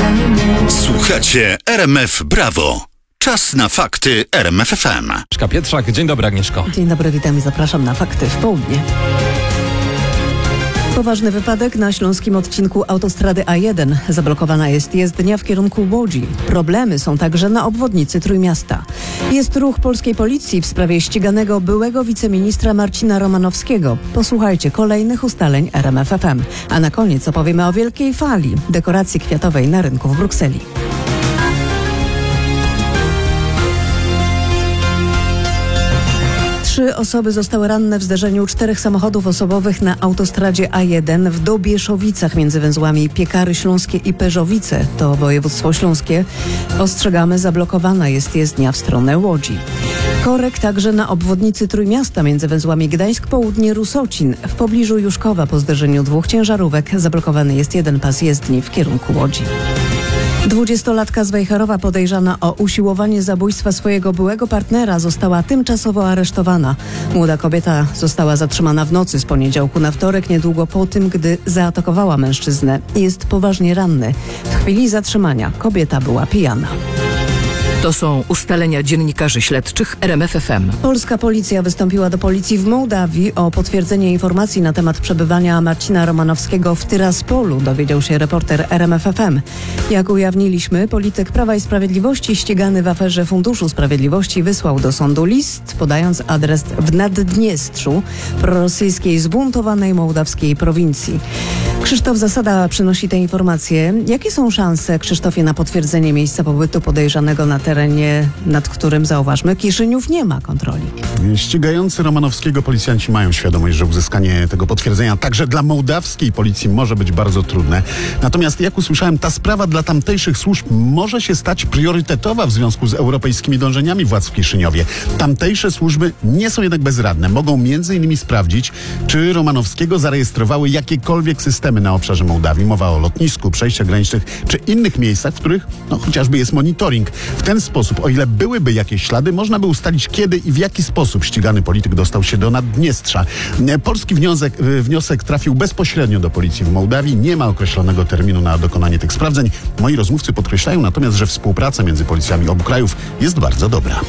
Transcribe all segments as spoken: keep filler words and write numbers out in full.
Słuchacie R M F Brawo. Czas na fakty R M F F M. Agnieszka Pietrzak, dzień dobry Agnieszko. Dzień dobry, witam i zapraszam na fakty w południe. Poważny wypadek na śląskim odcinku autostrady A jeden. Zablokowana jest jezdnia w kierunku Łodzi. Problemy są także na obwodnicy Trójmiasta. Jest ruch polskiej policji w sprawie ściganego byłego wiceministra Marcina Romanowskiego. Posłuchajcie kolejnych ustaleń R M F F M. A na koniec opowiemy o wielkiej fali dekoracji kwiatowej na rynku w Brukseli. Trzy osoby zostały ranne w zderzeniu czterech samochodów osobowych na autostradzie A jeden w Dobieszowicach między węzłami Piekary Śląskie i Perzowice, to województwo śląskie. Ostrzegamy, zablokowana jest jezdnia w stronę Łodzi. Korek także na obwodnicy Trójmiasta między węzłami Gdańsk Południe Rusocin. W pobliżu Juszkowa po zderzeniu dwóch ciężarówek zablokowany jest jeden pas jezdni w kierunku Łodzi. Dwudziestolatka z Wejherowa podejrzana o usiłowanie zabójstwa swojego byłego partnera została tymczasowo aresztowana. Młoda kobieta została zatrzymana w nocy z poniedziałku na wtorek, niedługo po tym, gdy zaatakowała mężczyznę. Jest poważnie ranny. W chwili zatrzymania kobieta była pijana. To są ustalenia dziennikarzy śledczych R M F F M. Polska policja wystąpiła do policji w Mołdawii o potwierdzenie informacji na temat przebywania Marcina Romanowskiego w Tyraspolu, dowiedział się reporter R M F F M. Jak ujawniliśmy, polityk Prawa i Sprawiedliwości ścigany w aferze Funduszu Sprawiedliwości wysłał do sądu list, podając adres w Naddniestrzu, prorosyjskiej zbuntowanej mołdawskiej prowincji. Krzysztof Zasada przynosi te informacje. Jakie są szanse, Krzysztofie, na potwierdzenie miejsca pobytu podejrzanego na terenie, nad którym, zauważmy, Kiszyniów nie ma kontroli? Ścigający Romanowskiego policjanci mają świadomość, że uzyskanie tego potwierdzenia także dla mołdawskiej policji może być bardzo trudne. Natomiast, jak usłyszałem, ta sprawa dla tamtejszych służb może się stać priorytetowa w związku z europejskimi dążeniami władz w Kiszyniowie. Tamtejsze służby nie są jednak bezradne. Mogą między innymi sprawdzić, czy Romanowskiego zarejestrowały jakiekolwiek systemy na obszarze Mołdawii. Mowa o lotnisku, przejściach granicznych czy innych miejscach, w których no, chociażby jest monitoring. W ten sposób, o ile byłyby jakieś ślady, można by ustalić, kiedy i w jaki sposób ścigany polityk dostał się do Naddniestrza. Polski wniosek, wniosek trafił bezpośrednio do policji w Mołdawii. Nie ma określonego terminu na dokonanie tych sprawdzeń. Moi rozmówcy podkreślają natomiast, że współpraca między policjami obu krajów jest bardzo dobra.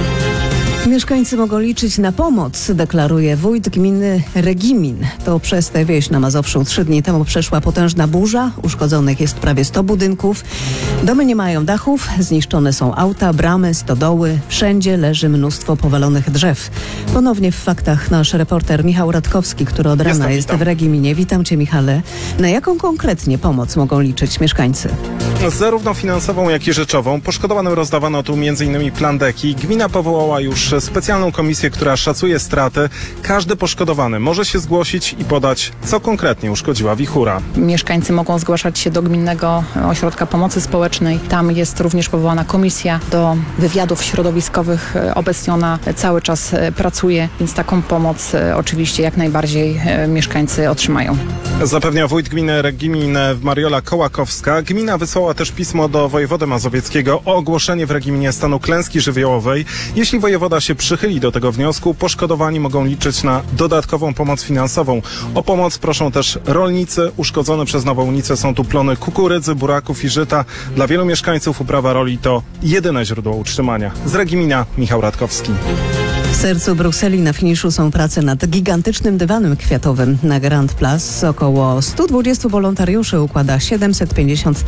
Mieszkańcy mogą liczyć na pomoc, deklaruje wójt gminy Regimin. To przez tę wieś na Mazowszu trzy dni temu przeszła potężna burza. Uszkodzonych jest prawie sto budynków. Domy nie mają dachów, zniszczone są auta, bramy, stodoły. Wszędzie leży mnóstwo powalonych drzew. Ponownie w faktach nasz reporter Michał Radkowski, który od rana Jestem, jest witam. w Regiminie. Witam cię, Michale. Na jaką konkretnie pomoc mogą liczyć mieszkańcy? Zarówno finansową, jak i rzeczową. Poszkodowanym rozdawano tu między innymi plandeki. Gmina powołała już specjalną komisję, która szacuje straty. Każdy poszkodowany może się zgłosić i podać, co konkretnie uszkodziła wichura. Mieszkańcy mogą zgłaszać się do Gminnego Ośrodka Pomocy Społecznej. Tam jest również powołana komisja do wywiadów środowiskowych. Obecnie ona cały czas pracuje, więc taką pomoc oczywiście jak najbardziej mieszkańcy otrzymają. Zapewnia wójt gminy Regimin Mariola Kołakowska. Gmina wysłała też pismo do wojewody mazowieckiego o ogłoszenie w Regiminie stanu klęski żywiołowej. Jeśli wojewoda się przychyli do tego wniosku, poszkodowani mogą liczyć na dodatkową pomoc finansową. O pomoc proszą też rolnicy. Uszkodzone przez nawałnicę są tu plony kukurydzy, buraków i żyta. Dla wielu mieszkańców uprawa roli to jedyne źródło utrzymania. Z Regimina Michał Radkowski. W sercu Brukseli na finiszu są prace nad gigantycznym dywanem kwiatowym. Na Grand Place około stu dwudziestu wolontariuszy układa siedemset pięćdziesiąt